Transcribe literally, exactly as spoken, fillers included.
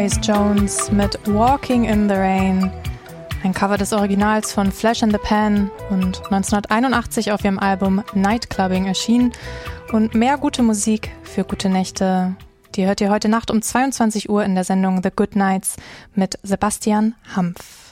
Grace Jones mit Walking in the Rain, ein Cover des Originals von Flash in the Pan und neunzehnhunderteinundachtzig auf ihrem Album Nightclubbing erschienen. Und mehr gute Musik für gute Nächte, die hört ihr heute Nacht um zweiundzwanzig Uhr in der Sendung The Good Nights mit Sebastian Hampf.